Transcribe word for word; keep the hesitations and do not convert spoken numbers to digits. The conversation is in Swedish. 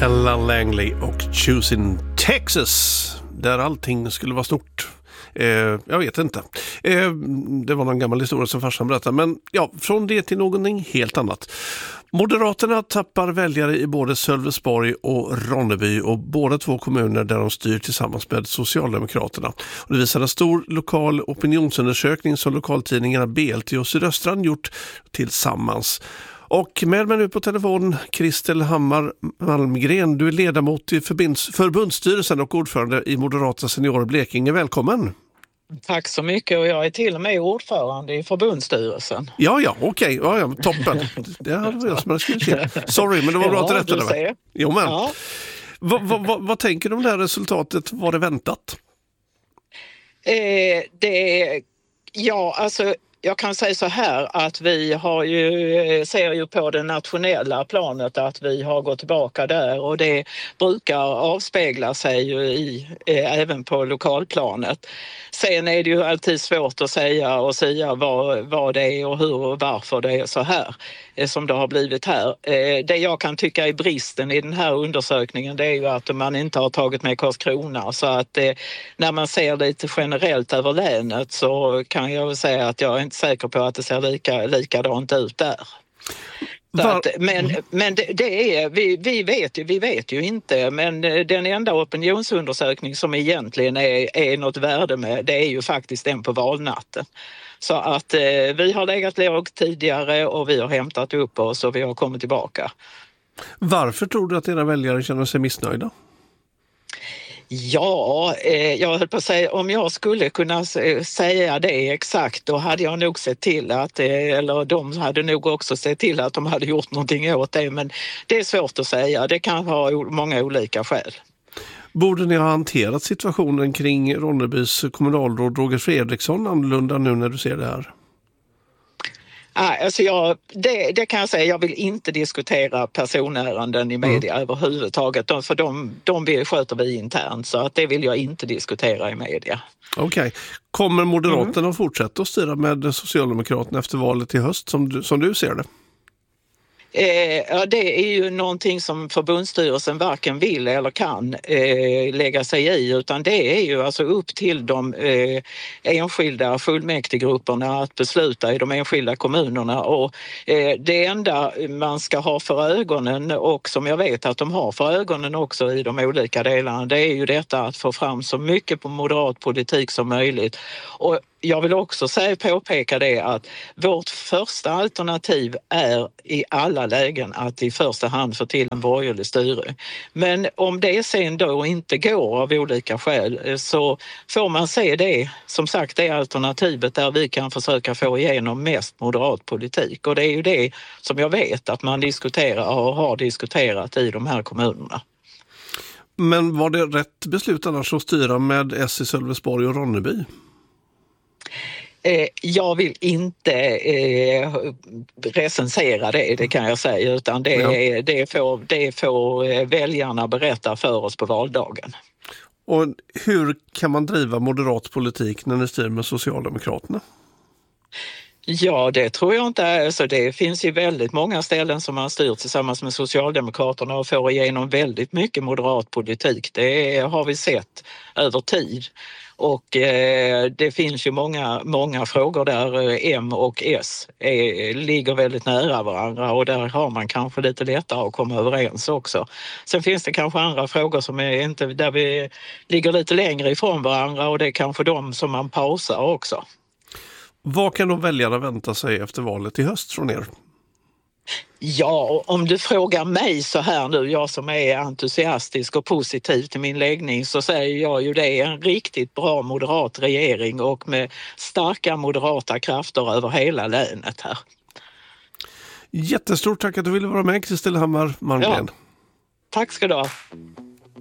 Ella Langley och Choosing Texas, där allting skulle vara stort. Eh, jag vet inte. Eh, det var någon gammal historia som farsan berättade. Men ja, från det till någonting helt annat. Moderaterna tappar väljare i både Sölvesborg och Ronneby, och båda två kommuner där de styr tillsammans med Socialdemokraterna. Och det visar en stor lokal opinionsundersökning som lokaltidningarna B L T och Sydöstran gjort tillsammans. Och med mig nu på telefon, Kristel Hammar Malmgren. Du är ledamot i förbunds- förbundsstyrelsen och ordförande i Moderata Senior Blekinge. Välkommen! Tack så mycket, och jag är till och med ordförande i förbundsstyrelsen. Ja, ja, okej. Okay. Ja, ja, toppen. Det hade jag som jag skulle se. Sorry, men det var bra ja, att rätta det. Jo, men. Ja. Vad, vad, vad, vad tänker du om det här resultatet? Var det väntat? Eh, det Ja, alltså... Jag kan säga så här att vi har ju, ser ju på det nationella planet att vi har gått tillbaka där, och det brukar avspegla sig ju i, eh, även på lokalplanet. Sen är det ju alltid svårt att säga och säga vad, vad det är och hur och varför det är så här eh, som det har blivit här. Eh, det jag kan tycka är bristen i den här undersökningen, det är ju att man inte har tagit med Karlskrona, så att eh, när man ser lite generellt över länet så kan jag väl säga att jag är inte säker på att det ser lika, likadant ut där. Så att, men men det, det är, vi, vi, vet ju, vi vet ju inte, men den enda opinionsundersökning som egentligen är, är något värde med, det är ju faktiskt den på valnatten. Så att eh, vi har legat lågt tidigare och vi har hämtat upp oss och vi har kommit tillbaka. Varför tror du att era väljare känner sig missnöjda? Ja, eh, jag höll på att säga, om jag skulle kunna säga det exakt, då hade jag nog sett till att, eh, eller de hade nog också sett till att de hade gjort någonting åt det, men det är svårt att säga. Det kan ha många olika skäl. Borde ni ha hanterat situationen kring Ronnebys kommunalråd Roger Fredriksson annorlunda nu när du ser det här? Nej, alltså jag, det, det kan jag säga, jag vill inte diskutera personärenden i media mm. överhuvudtaget, de, för de, de sköter vi internt, så att det vill jag inte diskutera i media. Okej. Okay. Kommer Moderaterna mm. att fortsätta att styra med Socialdemokraterna efter valet i höst som du, som du ser det? Eh, ja, det är ju någonting som förbundsstyrelsen varken vill eller kan eh, lägga sig i, utan det är ju alltså upp till de eh, enskilda fullmäktigegrupperna att besluta i de enskilda kommunerna, och eh, det enda man ska ha för ögonen, och som jag vet att de har för ögonen också i de olika delarna, det är ju detta att få fram så mycket på moderat politik som möjligt. Och jag vill också säga, påpeka det att vårt första alternativ är i alla lägen att i första hand få till en borgerlig styre. Men om det sen då inte går av olika skäl, så får man se det, som sagt, det alternativet där vi kan försöka få igenom mest moderat politik. Och det är ju det som jag vet att man diskuterar och har diskuterat i de här kommunerna. Men var det rätt beslut annars att styra med S i Sölvesborg och Ronneby? Jag vill inte eh, recensera det, det kan jag säga, utan det, ja. det, får, det får väljarna berätta för oss på valdagen. Och hur kan man driva moderat politik när ni styr med Socialdemokraterna? Ja, det tror jag inte. Alltså, det finns ju väldigt många ställen som man styr tillsammans med Socialdemokraterna och får igenom väldigt mycket moderat politik. Det har vi sett över tid. Och eh, det finns ju många, många frågor där M och S är, ligger väldigt nära varandra, och där har man kanske lite lättare att komma överens också. Sen finns det kanske andra frågor som är inte, där vi ligger lite längre ifrån varandra, och det är kanske de som man pausar också. Vad kan de väljarna vänta sig efter valet i höst från er? Ja, om du frågar mig så här nu, jag som är entusiastisk och positiv till min läggning, så säger jag ju det är en riktigt bra moderat regering och med starka moderata krafter över hela länet här. Jättestort tack att du ville vara med, Kristel Hammar Malmgren. Ja, tack ska du ha.